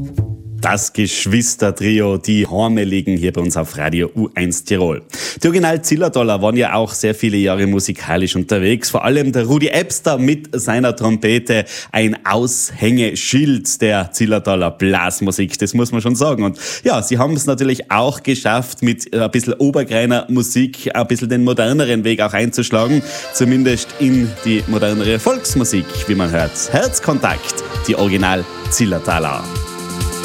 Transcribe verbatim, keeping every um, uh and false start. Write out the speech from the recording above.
Das Geschwister-Trio, die Hormeligen hier bei uns auf Radio U eins Tirol. Die Original Zillertaler waren ja auch sehr viele Jahre musikalisch unterwegs. Vor allem der Rudi Ebster mit seiner Trompete, ein Aushängeschild der Zillertaler Blasmusik, das muss man schon sagen. Und ja, sie haben es natürlich auch geschafft, mit ein bisschen obergreiner Musik ein bisschen den moderneren Weg auch einzuschlagen. Zumindest in die modernere Volksmusik, wie man hört. Herzkontakt, die Original Zillertaler.